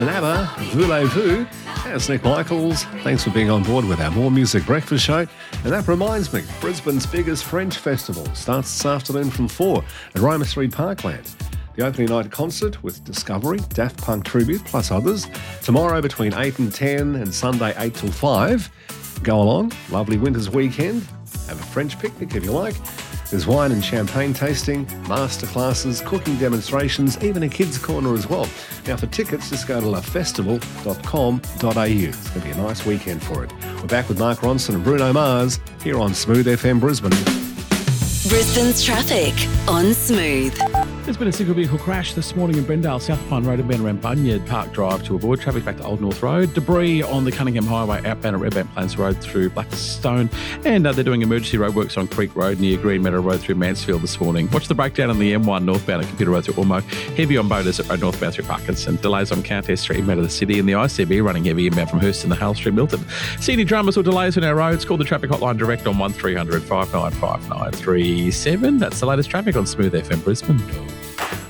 And ABBA, Voulez-Vous. That's Nick Michaels. Thanks for being on board with our More Music Breakfast show. And that reminds me, Brisbane's biggest French festival starts this afternoon from 4 at Roma Street Parkland. The opening night concert with Discovery, Daft Punk Tribute, plus others. Tomorrow between 8 and 10 and Sunday 8 till 5. Go along, lovely winter's weekend. Have a French picnic if you like. There's wine and champagne tasting, masterclasses, cooking demonstrations, even a kids' corner as well. Now for tickets, just go to lafestival.com.au. It's going to be a nice weekend for it. We're back with Mark Ronson and Bruno Mars here on Smooth FM Brisbane. Brisbane's traffic on Smooth. There's been a single vehicle crash this morning in Brendale, South Pine Road and Ben around Bunyard Park Drive to avoid traffic back to Old North Road. Debris on the Cunningham Highway outbound at Redbank Plains Road through Blackstone. And they're doing emergency roadworks on Creek Road near Green Meadow Road through Mansfield this morning. Watch the breakdown on the M1 northbound at Computer Road through Ormo. Heavy on Bodas at Road northbound through Parkinson. Delays on Count S3 out of the city, and the ICB running heavy inbound from Hurston to Hale Street, Milton. See any dramas or delays on our roads? Call the traffic hotline direct on 1300 595 9937. That's the latest traffic on Smooth FM Brisbane.